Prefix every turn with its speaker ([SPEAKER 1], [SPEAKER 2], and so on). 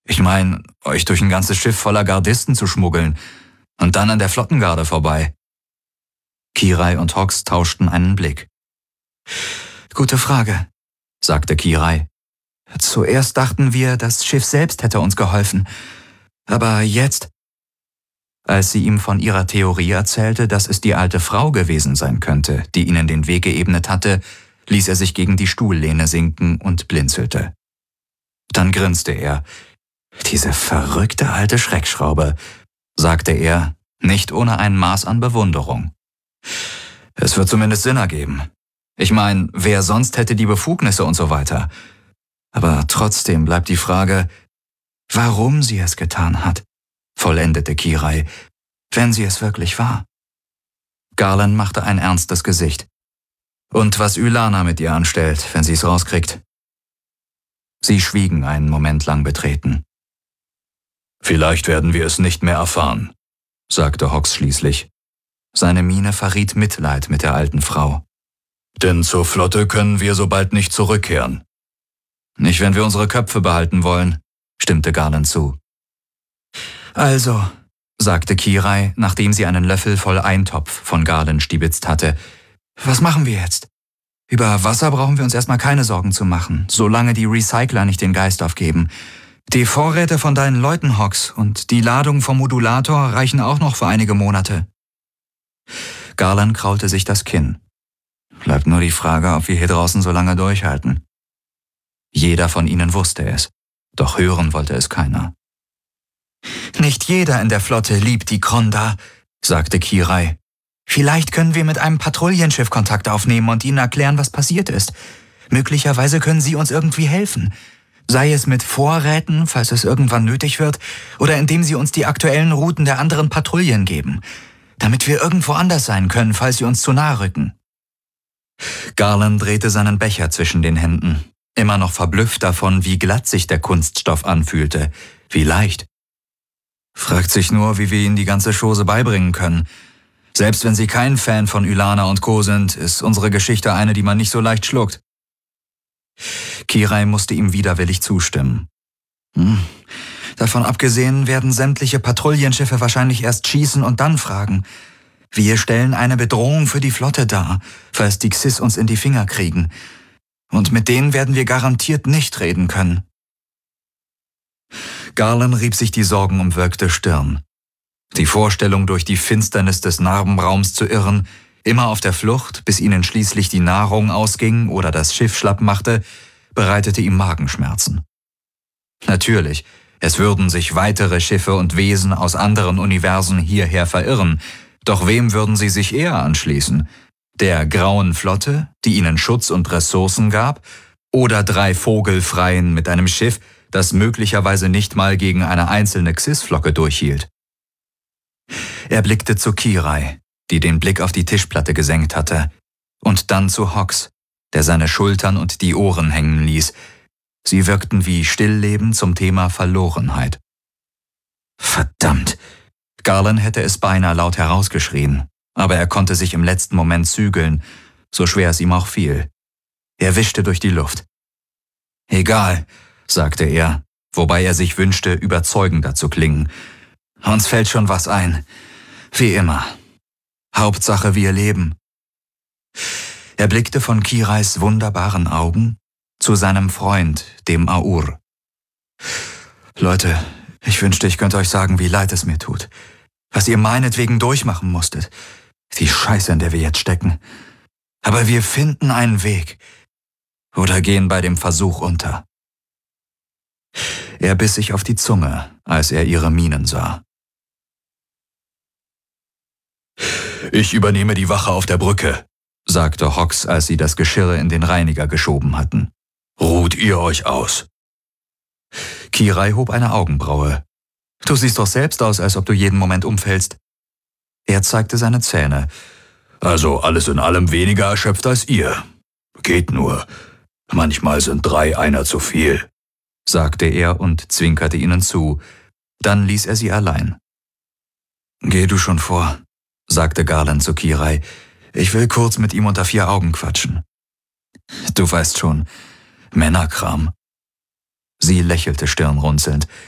[SPEAKER 1] Ich meine, euch durch ein ganzes Schiff voller Gardisten zu schmuggeln und dann an der Flottengarde vorbei. Kirai und Hawks tauschten einen Blick. Gute Frage, sagte Kirai. Zuerst dachten wir, das Schiff selbst hätte uns geholfen. Aber jetzt... Als sie ihm von ihrer Theorie erzählte, dass es die alte Frau gewesen sein könnte, die ihnen den Weg geebnet hatte, ließ er sich gegen die Stuhllehne sinken und blinzelte. Dann grinste er. Diese verrückte alte Schreckschraube, sagte er, nicht ohne ein Maß an Bewunderung. Es wird zumindest Sinn ergeben. Ich meine, wer sonst hätte die Befugnisse und so weiter? Aber trotzdem bleibt die Frage, warum sie es getan hat, vollendete Kirai, wenn sie es wirklich war. Garland machte ein ernstes Gesicht. Und was Ylana mit ihr anstellt, wenn sie es rauskriegt. Sie schwiegen einen Moment lang betreten. Vielleicht werden wir es nicht mehr erfahren, sagte Hawks schließlich. Seine Miene verriet Mitleid mit der alten Frau. Denn zur Flotte können wir so bald nicht zurückkehren. Nicht, wenn wir unsere Köpfe behalten wollen, stimmte Garland zu. Also, sagte Kirai, nachdem sie einen Löffel voll Eintopf von Garland stibitzt hatte, was machen wir jetzt? Über Wasser brauchen wir uns erstmal keine Sorgen zu machen, solange die Recycler nicht den Geist aufgeben. Die Vorräte von deinen Leuten, Hawks, und die Ladung vom Modulator reichen auch noch für einige Monate. Garland kraulte sich das Kinn. Bleibt nur die Frage, ob wir hier draußen so lange durchhalten. Jeder von ihnen wusste es, doch hören wollte es keiner. Nicht jeder in der Flotte liebt die Kronda, sagte Kirai. Vielleicht können wir mit einem Patrouillenschiff Kontakt aufnehmen und ihnen erklären, was passiert ist. Möglicherweise können sie uns irgendwie helfen. Sei es mit Vorräten, falls es irgendwann nötig wird, oder indem sie uns die aktuellen Routen der anderen Patrouillen geben, damit wir irgendwo anders sein können, falls sie uns zu nahe rücken. Garland drehte seinen Becher zwischen den Händen, immer noch verblüfft davon, wie glatt sich der Kunststoff anfühlte, wie leicht. Fragt sich nur, wie wir ihnen die ganze Chose beibringen können. Selbst wenn sie kein Fan von Ylana und Co. sind, ist unsere Geschichte eine, die man nicht so leicht schluckt. Kirai musste ihm widerwillig zustimmen. Davon abgesehen werden sämtliche Patrouillenschiffe wahrscheinlich erst schießen und dann fragen. Wir stellen eine Bedrohung für die Flotte dar, falls die Xys uns in die Finger kriegen. Und mit denen werden wir garantiert nicht reden können. Garland rieb sich die sorgenumwölkte Stirn. Die Vorstellung, durch die Finsternis des Narbenraums zu irren, immer auf der Flucht, bis ihnen schließlich die Nahrung ausging oder das Schiff schlapp machte, bereitete ihm Magenschmerzen. Natürlich, es würden sich weitere Schiffe und Wesen aus anderen Universen hierher verirren, doch wem würden sie sich eher anschließen? Der grauen Flotte, die ihnen Schutz und Ressourcen gab, oder 3 Vogelfreien mit einem Schiff, das möglicherweise nicht mal gegen eine einzelne Xys-Flocke durchhielt? Er blickte zu Kirai, die den Blick auf die Tischplatte gesenkt hatte, und dann zu Hawks, der seine Schultern und die Ohren hängen ließ. Sie wirkten wie Stillleben zum Thema Verlorenheit. Verdammt! Garland hätte es beinahe laut herausgeschrien, aber er konnte sich im letzten Moment zügeln, so schwer es ihm auch fiel. Er wischte durch die Luft. Egal, sagte er, wobei er sich wünschte, überzeugender zu klingen. Uns fällt schon was ein. Wie immer. Hauptsache, wir leben. Er blickte von Kirais wunderbaren Augen zu seinem Freund, dem Aur. Leute, ich wünschte, ich könnte euch sagen, wie leid es mir tut. Was ihr meinetwegen durchmachen musstet. Die Scheiße, in der wir jetzt stecken. Aber wir finden einen Weg. Oder gehen bei dem Versuch unter. Er biss sich auf die Zunge, als er ihre Mienen sah. Ich übernehme die Wache auf der Brücke, sagte Hawks, als sie das Geschirr in den Reiniger geschoben hatten. Ruht ihr euch aus? Kirai hob eine Augenbraue. Du siehst doch selbst aus, als ob du jeden Moment umfällst. Er zeigte seine Zähne. Also alles in allem weniger erschöpft als ihr. Geht nur. Manchmal sind 3 einer zu viel, sagte er und zwinkerte ihnen zu. Dann ließ er sie allein. Geh du schon vor, sagte Garland zu Kirai. Ich will kurz mit ihm unter 4 Augen quatschen. Du weißt schon, Männerkram. Sie lächelte stirnrunzelnd.